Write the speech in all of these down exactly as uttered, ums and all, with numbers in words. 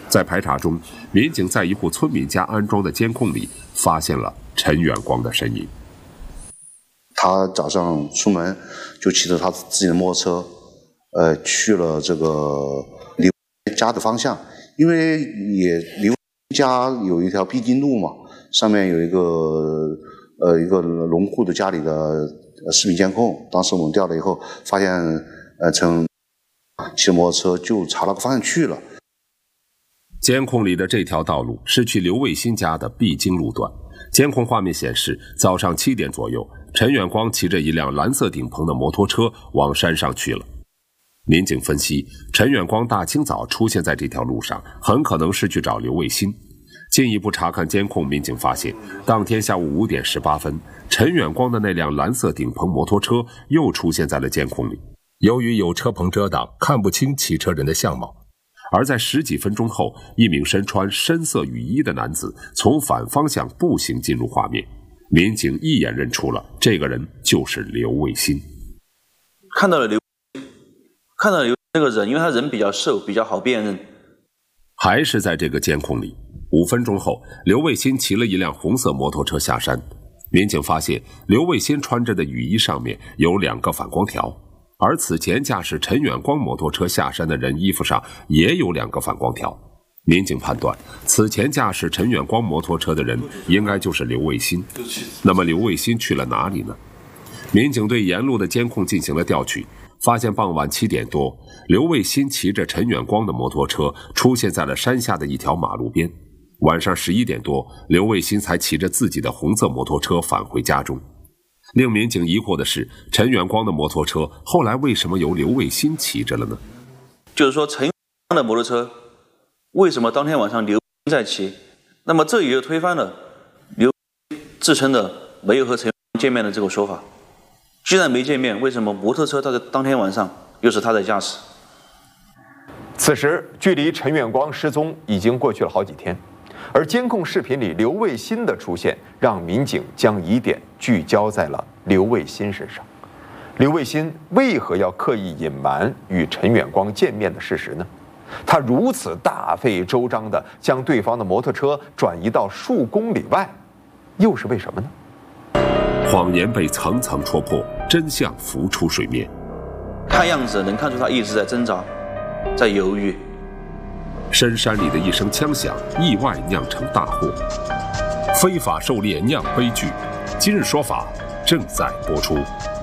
在排查中，民警在一户村民家安装的监控里发现了陈远光的身影。 他早上出门就骑着他自己的摩托车，呃，去了这个刘家的方向，因为也刘家有一条必经路嘛，上面有一个呃一个农户的家里的视频监控。当时我们调了以后，发现呃陈骑摩托车就朝那个方向去了。 监控里的这条道路是去刘卫新家的必经路段。监控画面显示，早上七点左右，陈远光骑着一辆蓝色顶棚的摩托车往山上去了。民警分析，陈远光大清早出现在这条路上，很可能是去找刘卫新。进一步查看监控，民警发现，当天下午五点十八分，陈远光的那辆蓝色顶棚摩托车又出现在了监控里。由于有车棚遮挡，看不清骑车人的相貌。而在十几分钟后，一名身穿深色雨衣的男子从反方向步行进入画面，民警一眼认出了这个人就是刘卫新。 看到了刘，看到了刘这个人，因为他人比较瘦，比较好辨认。 还是在这个监控里，五分钟后，刘卫新骑了一辆红色摩托车下山。民警发现，刘卫新穿着的雨衣上面有两个反光条。而此前驾驶陈远光摩托车下山的人衣服上也有两个反光条。民警判断，此前驾驶陈远光摩托车的人应该就是刘卫新。那么刘卫新去了哪里呢？民警对沿路的监控进行了调取，发现傍晚七点多，刘卫新骑着陈远光的摩托车出现在了山下的一条马路边。晚上十一点多，刘卫新才骑着自己的红色摩托车返回家中。令民警疑惑的是，陈远光的摩托车后来为什么由刘卫新骑着了呢？ 就是说，陈远光的摩托车为什么当天晚上刘在骑？那么这也就推翻了刘自称的没有和陈远光见面的这个说法。既然没见面，为什么摩托车到当天晚上又是他在驾驶？ 此时距离陈远光失踪已经过去了好几天。而监控视频里刘卫新的出现，让民警将疑点聚焦在了刘卫新身上。刘卫新为何要刻意隐瞒与陈远光见面的事实呢？他如此大费周章地将对方的摩托车转移到数公里外，又是为什么呢？ 谎言被层层戳破，真相浮出水面。 看样子能看出他一直在挣扎，在犹豫。 深山里的一声枪响，意外酿成大祸，非法狩猎酿悲剧。今日说法正在播出。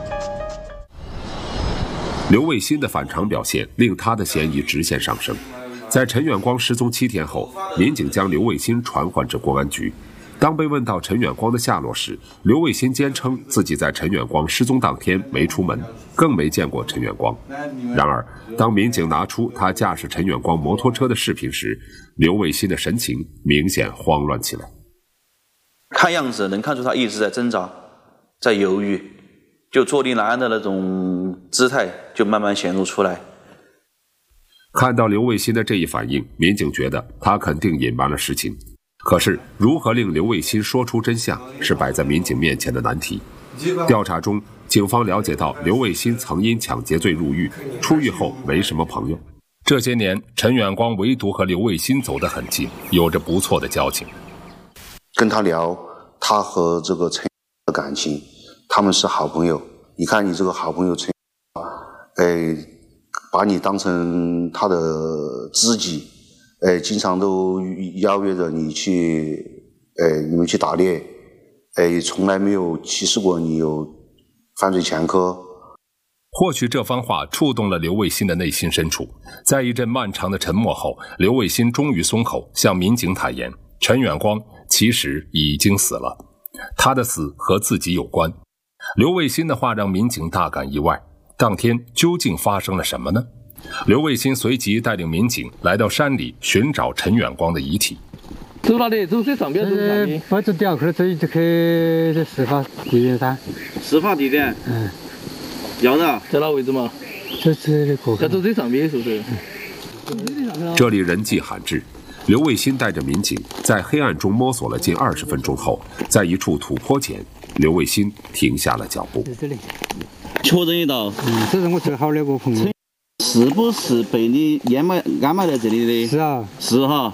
刘卫新的反常表现令他的嫌疑直线上升。在陈远光失踪七天后，民警将刘卫新传唤至公安局。当被问到陈远光的下落时，刘卫新坚称自己在陈远光失踪当天没出门，更没见过陈远光。然而，当民警拿出他驾驶陈远光摩托车的视频时，刘卫新的神情明显慌乱起来。 看样子能看出他一直在挣扎，在犹豫，就坐立难安的那种姿态就慢慢显露出来。 看到刘卫新的这一反应，民警觉得他肯定隐瞒了实情。可是，如何令刘卫新说出真相，是摆在民警面前的难题。调查中，警方了解到刘卫新曾因抢劫罪入狱，出狱后没什么朋友。这些年，陈远光唯独和刘卫新走得很近，有着不错的交情。 跟他聊他和这个陈的感情，他们是好朋友。你看你这个好朋友陈，哎，把你当成他的知己。哎，经常都邀约着你去，哎，你们去打猎，哎，从来没有提示过你有犯罪前科。 或许这番话触动了刘卫新的内心深处，在一阵漫长的沉默后，刘卫新终于松口，向民警坦言，陈远光其实已经死了，他的死和自己有关。刘卫新的话让民警大感意外，当天究竟发生了什么呢？刘卫新随即带领民警来到山里寻找陈远光的遗体。 走哪里？走最上边走哪里？把这掉去，这就去这事发地点噻。 事发地点？ 嗯。 要的， 在哪位置嘛？这这的可。要走最上边是不是？ 嗯、这里人迹罕至，刘卫新带着民警在黑暗中摸索了近二十分钟后，在一处土坡前，刘卫新停下了脚步。 在这里。 确认一道。 嗯，这是我最好的一个朋友。 是不是被你掩埋安埋在这里的？ 是啊， 是哈。